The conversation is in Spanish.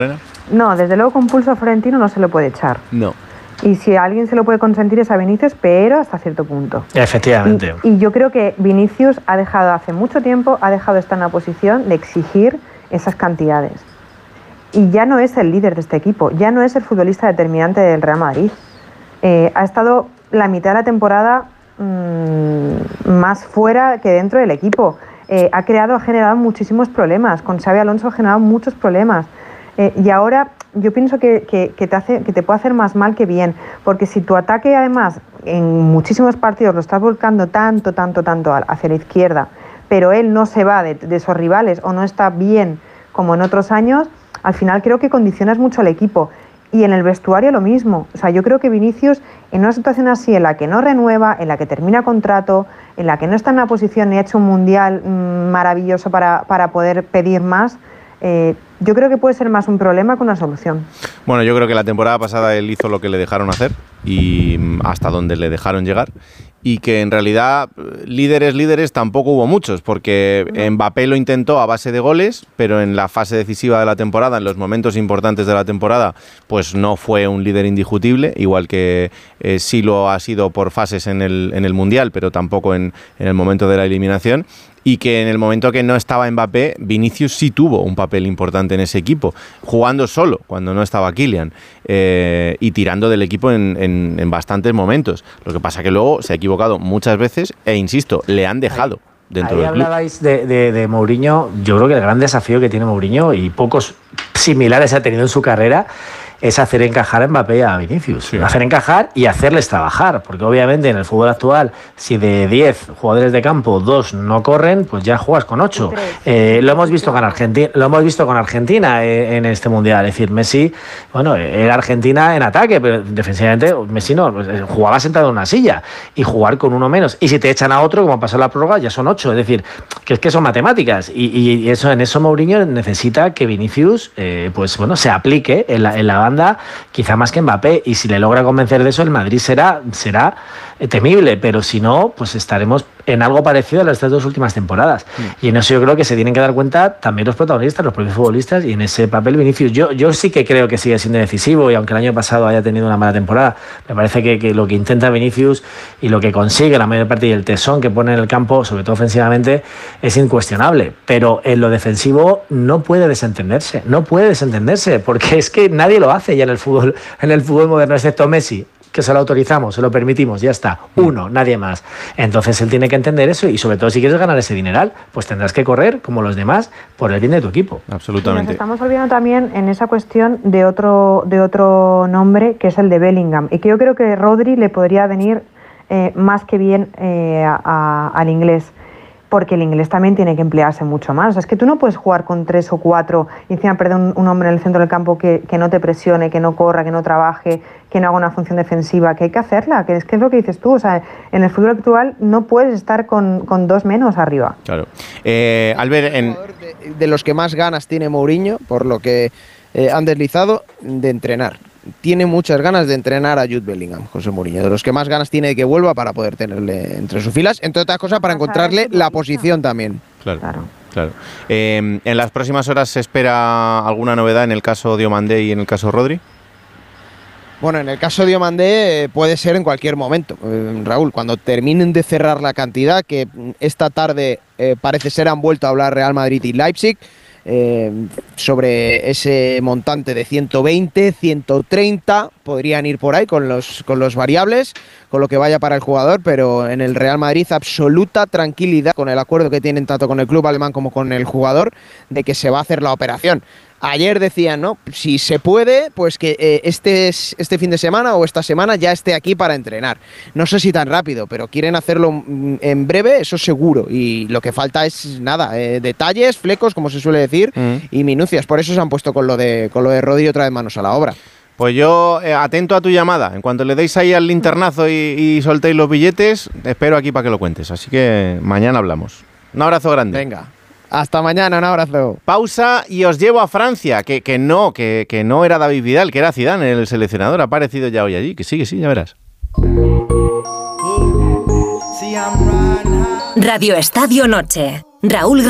No, desde luego con pulso florentino no se lo puede echar. No. Y si a alguien se lo puede consentir es a Vinicius, pero hasta cierto punto. Efectivamente. Y yo creo que Vinicius hace mucho tiempo, ha dejado de estar en la posición de exigir esas cantidades. Y ya no es el líder de este equipo, ya no es el futbolista determinante del Real Madrid. Ha estado la mitad de la temporada más fuera que dentro del equipo. Ha generado muchísimos problemas. Con Xabi Alonso ha generado muchos problemas. Y ahora yo pienso que te puede hacer más mal que bien, porque si tu ataque además en muchísimos partidos lo estás volcando tanto hacia la izquierda, pero él no se va de esos rivales o no está bien como en otros años, al final creo que condicionas mucho al equipo. Y en el vestuario lo mismo. O sea, yo creo que Vinicius, en una situación así, en la que no renueva, en la que termina contrato, en la que no está en una posición ni ha hecho un mundial maravilloso para poder pedir más, yo creo que puede ser más un problema que una solución. Bueno, yo creo que la temporada pasada él hizo lo que le dejaron hacer y hasta donde le dejaron llegar, y que en realidad líderes tampoco hubo muchos, porque Mbappé lo intentó a base de goles, pero en la fase decisiva de la temporada, en los momentos importantes de la temporada, pues no fue un líder indiscutible, igual que sí lo ha sido por fases en el Mundial, pero tampoco en el momento de la eliminación. Y que en el momento que no estaba Mbappé, Vinicius sí tuvo un papel importante en ese equipo, jugando solo cuando no estaba Kylian, y tirando del equipo en bastantes momentos. Lo que pasa que luego se ha equivocado muchas veces e, insisto, le han dejado dentro del club. Ahí hablabais de Mourinho. Yo creo que el gran desafío que tiene Mourinho, y pocos similares ha tenido en su carrera, es hacer encajar a Mbappé y a Vinicius. Sí. Hacer encajar y hacerles trabajar, porque obviamente en el fútbol actual, si de 10 jugadores de campo 2 no corren, pues ya juegas con 8. Lo hemos visto con Argentina en este mundial. Es decir, Messi, bueno, era Argentina en ataque, pero defensivamente Messi no, jugaba sentado en una silla, y jugar con uno menos. Y si te echan a otro, como pasó en la prórroga, ya son 8. Es decir, que es que son matemáticas. Y eso, en eso Mourinho necesita que Vinicius pues bueno, se aplique en la banda, quizá más que Mbappé, y si le logra convencer de eso, el Madrid será temible, pero si no, pues estaremos en algo parecido a las 2 últimas temporadas. Y en eso yo creo que se tienen que dar cuenta también los protagonistas, los propios futbolistas, y en ese papel Vinicius. Yo sí que creo que sigue siendo decisivo, y aunque el año pasado haya tenido una mala temporada, me parece que lo que intenta Vinicius y lo que consigue la mayor parte, y el tesón que pone en el campo, sobre todo ofensivamente, es incuestionable. Pero en lo defensivo no puede desentenderse, porque es que nadie lo hace ya en el fútbol moderno, excepto Messi, que se lo autorizamos, se lo permitimos, ya está, uno, nadie más. Entonces él tiene que entender eso, y sobre todo si quieres ganar ese dineral, pues tendrás que correr como los demás por el bien de tu equipo. Absolutamente. Nos estamos olvidando también en esa cuestión de otro nombre, que es el de Bellingham, y que yo creo que Rodri le podría venir más que bien al inglés, porque el inglés también tiene que emplearse mucho más. O sea, es que tú no puedes jugar con 3 o 4 y encima perder un hombre en el centro del campo que no te presione, que no corra, que no trabaje, que no haga una función defensiva, que hay que hacerla, que es lo que dices tú. O sea, en el fútbol actual no puedes estar con 2 menos arriba. Claro. Albert, de los que más ganas tiene Mourinho, por lo que han deslizado, de entrenar. Tiene muchas ganas de entrenar a Jude Bellingham, José Mourinho, de los que más ganas tiene de que vuelva, para poder tenerle entre sus filas, entre otras cosas para encontrarle la posición también. Claro. En las próximas horas se espera alguna novedad en el caso Diomandé y en el caso Rodri. Bueno, en el caso de Diomandé puede ser en cualquier momento, Raúl, cuando terminen de cerrar la cantidad, que esta tarde parece ser han vuelto a hablar Real Madrid y Leipzig, sobre ese montante de 120, 130, podrían ir por ahí con los variables, con lo que vaya para el jugador, pero en el Real Madrid absoluta tranquilidad con el acuerdo que tienen tanto con el club alemán como con el jugador, de que se va a hacer la operación. Ayer decían, ¿no? Si se puede, pues que este fin de semana o esta semana ya esté aquí para entrenar. No sé si tan rápido, pero quieren hacerlo en breve, eso seguro. Y lo que falta es nada, detalles, flecos, como se suele decir, y minucias. Por eso se han puesto con lo de Rodri otra vez manos a la obra. Pues yo, atento a tu llamada. En cuanto le deis ahí al linternazo y soltéis los billetes, espero aquí para que lo cuentes. Así que mañana hablamos. Un abrazo grande. Venga. Hasta mañana, un abrazo. Pausa y os llevo a Francia, que no era David Vidal, que era Zidane, el seleccionador. Ha aparecido ya hoy allí, que sí, ya verás. Radio Estadio Noche. Raúl